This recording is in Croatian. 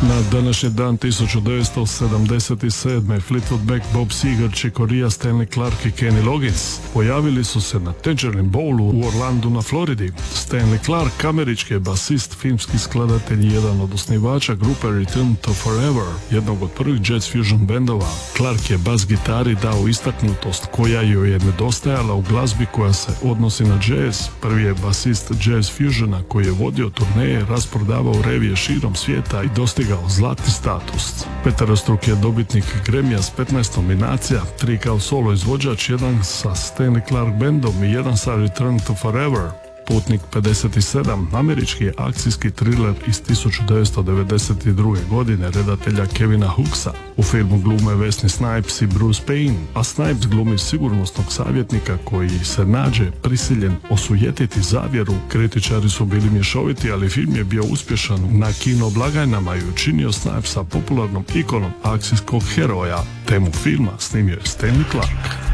Na današnji dan 1977. Fleetwood Mac, Bob Seger, Chick Corea, Stanley Clarke i Kenny Loggins pojavili su se na Tangerine Bowlu u Orlandu na Floridi. Stanley Clarke, američki je basist, filmski skladatelj i jedan od osnivača grupe Return to Forever, jednog od prvih jazz fusion bendova. Clarke je bas gitari dao istaknutost koja joj je nedostajala u glazbi koja se odnosi na jazz. Prvi je basist jazz fusiona koji je vodio turneje, rasprodavao revije širom svijeta i dostigao zlatni status. Peterostruki je dobitnik Grammy-a s 15 nominacija, 3 kao solo izvođač, 1 sa Stanley Clarke Bandom i 1 sa Return to Forever. Putnik 57, američki je akcijski thriller iz 1992. godine redatelja Kevina Hooksa. U filmu glume Wesley Snipes i Bruce Payne, a Snipes glumi sigurnosnog savjetnika koji se nađe prisiljen osujetiti zavjeru. Kritičari su bili mješoviti, ali film je bio uspješan na kino blagajnama i učinio Snipesa popularnom ikonom akcijskog heroja. Temu filma snimio je Stanley Clarke.